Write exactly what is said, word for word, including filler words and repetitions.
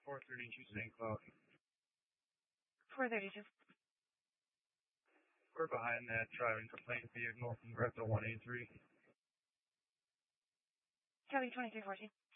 four thirty-two Saint Cloud. four thirty-two. We're behind that driving complaint vehicle from Greta one eight three. Copy twenty-three fourteen.